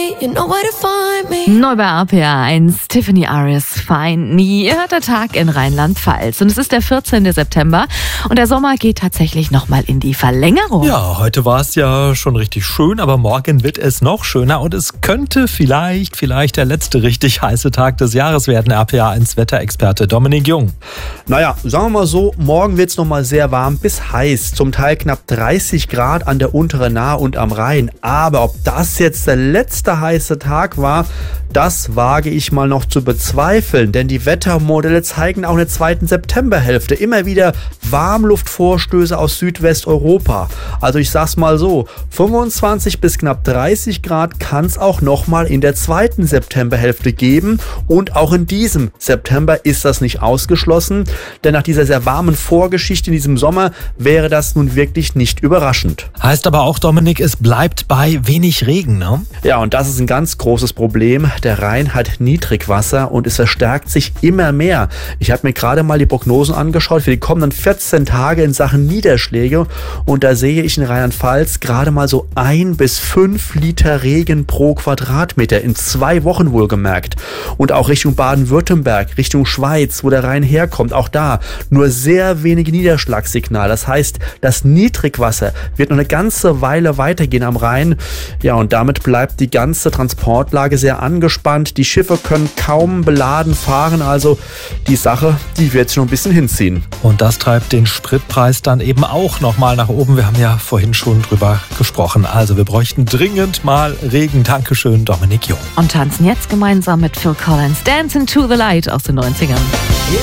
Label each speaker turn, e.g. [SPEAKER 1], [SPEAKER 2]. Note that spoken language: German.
[SPEAKER 1] you know where to find me.
[SPEAKER 2] Neu bei RPA 1, Tiffany Aries, Find Me. Ihr hört der Tag in Rheinland-Pfalz. Und es ist der 14. September und der Sommer geht tatsächlich nochmal in die Verlängerung.
[SPEAKER 3] Ja, heute war es ja schon richtig schön, aber morgen wird es noch schöner und es könnte vielleicht der letzte richtig heiße Tag des Jahres werden. RPA 1 Wetterexperte Dominik Jung.
[SPEAKER 4] Naja, sagen wir mal so, morgen wird es nochmal sehr warm bis heiß. Zum Teil knapp 30 Grad an der unteren Nahe und am Rhein. Aber ob das jetzt der letzte heiße Tag war, das wage ich mal noch zu bezweifeln, denn die Wettermodelle zeigen auch in der zweiten Septemberhälfte immer wieder Warmluftvorstöße aus Südwesteuropa. Also ich sag's mal so, 25 bis knapp 30 Grad kann es auch nochmal in der zweiten Septemberhälfte geben und auch in diesem September ist das nicht ausgeschlossen, denn nach dieser sehr warmen Vorgeschichte in diesem Sommer wäre das nun wirklich nicht überraschend.
[SPEAKER 3] Heißt aber auch, Dominik, es bleibt bei wenig Regen, ne?
[SPEAKER 4] Ja, und das ist ein ganz großes Problem. Der Rhein hat Niedrigwasser und es verstärkt sich immer mehr. Ich habe mir gerade mal die Prognosen angeschaut für die kommenden 14 Tage in Sachen Niederschläge und da sehe ich in Rheinland-Pfalz gerade mal so 1 bis 5 Liter Regen pro Quadratmeter in 2 Wochen wohlgemerkt. Und auch Richtung Baden-Württemberg, Richtung Schweiz, wo der Rhein herkommt, auch da nur sehr wenige Niederschlagssignale. Das heißt, das Niedrigwasser wird noch eine ganze Weile weitergehen am Rhein. Ja, und damit bleibt die ganze Transportlage sehr angespannt. Die Schiffe können kaum beladen fahren, also die Sache, die wird sich noch ein bisschen hinziehen.
[SPEAKER 3] Und das treibt den Spritpreis dann eben auch nochmal nach oben. Wir haben ja vorhin schon drüber gesprochen. Also wir bräuchten dringend mal Regen. Dankeschön, Dominik Jung.
[SPEAKER 2] Und tanzen jetzt gemeinsam mit Phil Collins Dance into the Light aus den 90ern.